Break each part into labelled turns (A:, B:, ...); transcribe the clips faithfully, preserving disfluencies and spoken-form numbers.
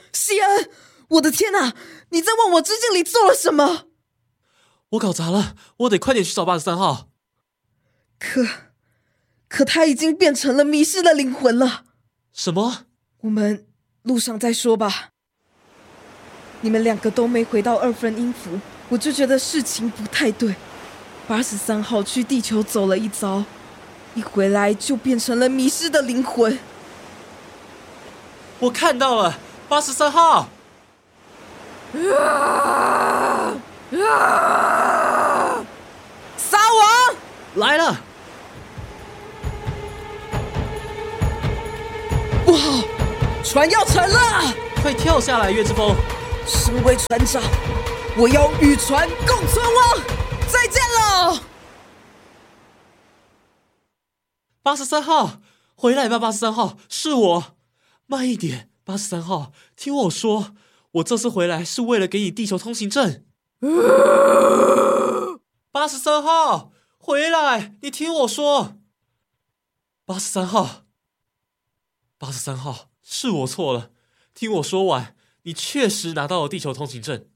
A: 西恩，我的天哪！你在忘我之境里做了什么？
B: 我搞砸了，我得快点去找八十三号。
A: 可，可他已经变成了迷失的灵魂了。
B: 什么？
A: 我们路上再说吧。你们两个都没回到二分音符，我就觉得事情不太对。八十三号去地球走了一遭，一回来就变成了迷失的灵魂。
B: 我看到了，八十三号。
A: 啊啊！撒网
B: 来了！
A: 不好，船要沉了！
B: 快跳下来，月之风！
A: 身为船长，我要与船共存亡。再见了，
B: 八十三号，回来吧，八十三号，是我。慢一点，八十三号，听我说，我这次回来是为了给你地球通行证。八十三号，回来，你听我说。八十三号，八十三号，是我错了，听我说完，你确实拿到了地球通行证。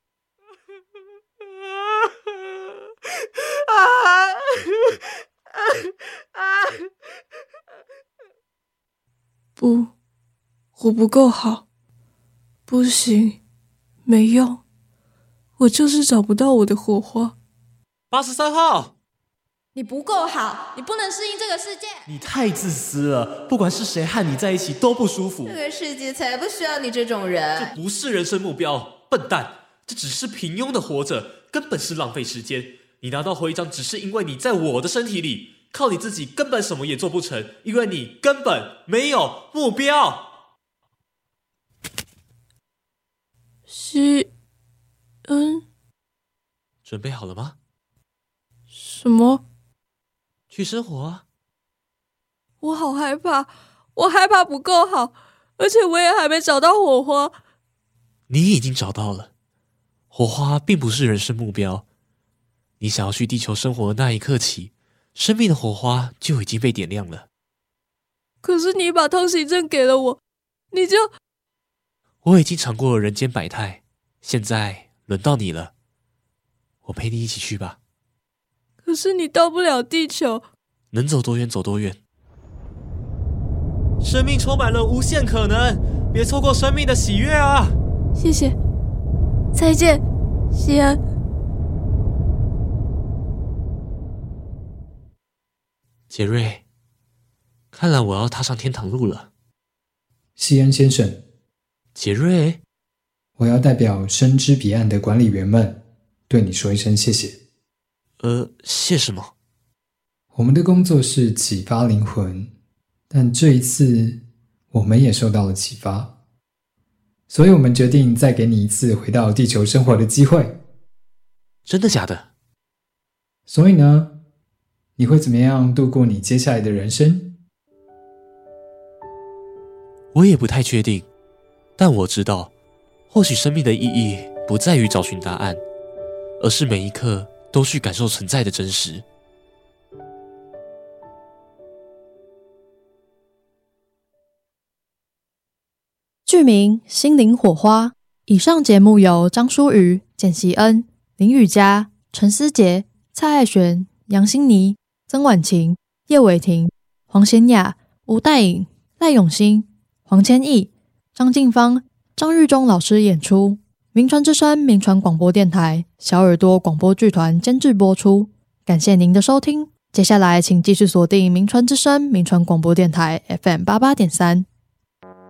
C: 不，我不够好，不行，没用，我就是找不到我的火花。
B: 八十三号，
D: 你不够好，你不能适应这个世界。
B: 你太自私了，不管是谁和你在一起都不舒服。
D: 这个世界才不需要你这种人。
B: 这不是人生目标，笨蛋，这只是平庸的活着，根本是浪费时间。你拿到徽章只是因为你在我的身体里，靠你自己根本什么也做不成，因为你根本没有目标。
C: 西恩，
B: 准备好了吗？
C: 什么？
B: 去生活啊！
C: 我好害怕，我害怕不够好，而且我也还没找到火花。
B: 你已经找到了，火花并不是人生目标。你想要去地球生活的那一刻起，生命的火花就已经被点亮了。
C: 可是你把通行证给了我，你就……
B: 我已经尝过了人间百态，现在轮到你了。我陪你一起去吧。
C: 可是你到不了地球。
B: 能走多远走多远。生命充满了无限可能，别错过生命的喜悦啊！
C: 谢谢，再见，西安。
B: 杰瑞，看来我要踏上天堂路了。
E: 西恩先生，
B: 杰瑞，
E: 我要代表深知彼岸的管理员们对你说一声谢谢。
B: 呃，谢什么？
E: 我们的工作是启发灵魂，但这一次我们也受到了启发，所以我们决定再给你一次回到地球生活的机会。
B: 真的假的？
E: 所以呢，你会怎么样度过你接下来的人生？
B: 我也不太确定，但我知道，或许生命的意义不在于找寻答案，而是每一刻都去感受存在的真实。
F: 剧名《心灵火花》。以上节目由张舒瑜、简习恩、林雨佳、陈思杰、蔡爱璇、杨欣妮、曾婉晴、叶伟婷、黄贤雅、吴代颖、赖永新、黄千义、张静芳、张玉忠老师演出，名传之声名传广播电台小耳朵广播剧团监制播出。感谢您的收听，接下来请继续锁定名传之声名传广播电台 F M 八八点三。